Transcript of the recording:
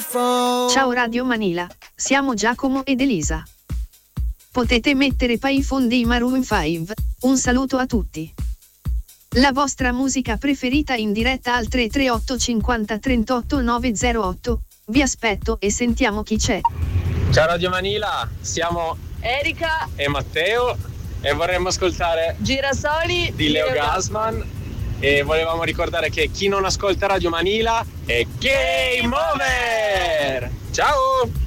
Ciao Radio Manila, siamo Giacomo ed Elisa. Potete mettere Payphone dei Maroon 5, un saluto a tutti. La vostra musica preferita in diretta al 338 50 38 908, vi aspetto e sentiamo chi c'è. Ciao Radio Manila, siamo Erika e Matteo e vorremmo ascoltare Girasoli di Leo Gassman e volevamo ricordare che chi non ascolta Radio Manila è Game Over! Ciao!